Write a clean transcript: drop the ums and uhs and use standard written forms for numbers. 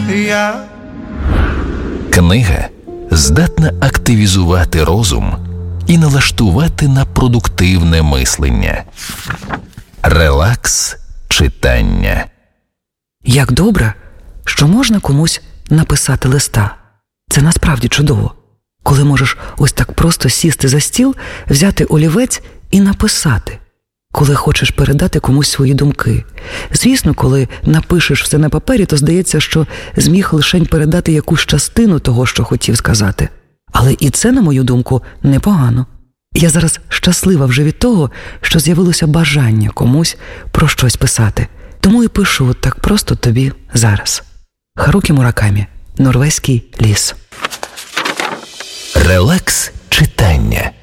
Книга здатна активізувати розум і налаштувати на продуктивне мислення. Релакс читання. Як добре, що можна комусь написати листа. Це насправді чудово. Коли можеш ось так просто сісти за стіл, взяти олівець і написати. Коли хочеш передати комусь свої думки. Звісно, коли напишеш все на папері, то здається, що зміг лишень передати якусь частину того, що хотів сказати. Але і це, на мою думку, непогано. Я зараз щаслива вже від того, що з'явилося бажання комусь про щось писати. Тому і пишу так просто тобі зараз. Харукі Муракамі. Норвезький ліс. Релакс читання.